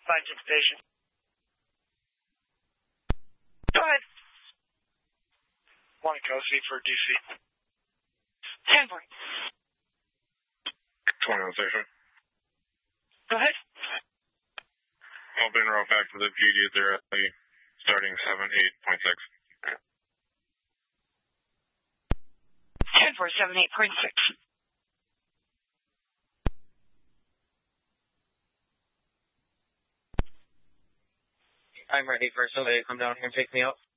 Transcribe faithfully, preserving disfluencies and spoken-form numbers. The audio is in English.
Find to the station. Go ahead. One Cozy for D C. ten four. twenty-one station. Go ahead. I'll be en route back to the P D directly, starting seven eight point six. ten four seven eight point six. I'm ready for somebody to come down here and pick me up.